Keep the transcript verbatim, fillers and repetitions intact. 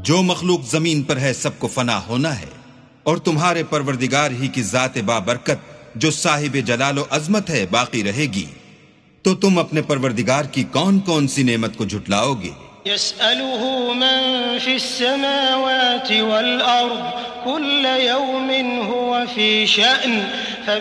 जो मखलूक जमीन पर है सबको फना होना है, और तुम्हारे परवरदिगार ही की जात बाबरकत जो साहिब जलालो अजमत है बाकी रहेगी। तो तुम अपने परवरदिगार की कौन कौन सी नेमत को झुटलाओगे? यस्अलुहु मन फिस्समावाति वल अर्द कुल्ल यौमिन हुवा फी शअन